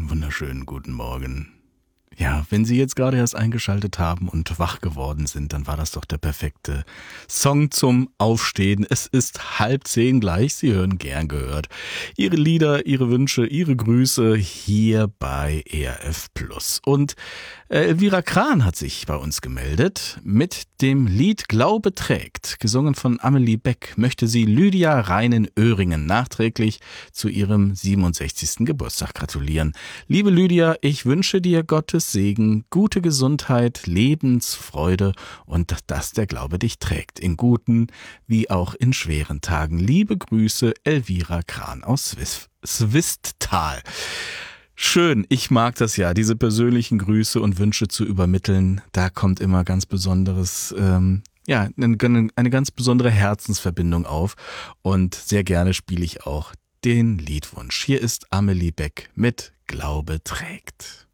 Einen wunderschönen guten Morgen. Ja, wenn Sie jetzt gerade erst eingeschaltet haben und wach geworden sind, dann war das doch der perfekte Song zum Aufstehen. Es ist 9:30 gleich. Sie hören gern gehört. Ihre Lieder, Ihre Wünsche, Ihre Grüße hier bei ERF Plus. Und Elvira Kran hat sich bei uns gemeldet mit dem Lied Glaube trägt. Gesungen von Amelie Beck möchte sie Lydia Reinen-Oehringen nachträglich zu ihrem 67. Geburtstag gratulieren. Liebe Lydia, ich wünsche dir Gottes Segen, gute Gesundheit, Lebensfreude und dass der Glaube dich trägt, in guten wie auch in schweren Tagen. Liebe Grüße, Elvira Kran aus Swisttal. Schön, ich mag das ja, diese persönlichen Grüße und Wünsche zu übermitteln. Da kommt immer ganz besonderes, eine ganz besondere Herzensverbindung auf. Und sehr gerne spiele ich auch den Liedwunsch. Hier ist Amelie Beck mit Glaube trägt.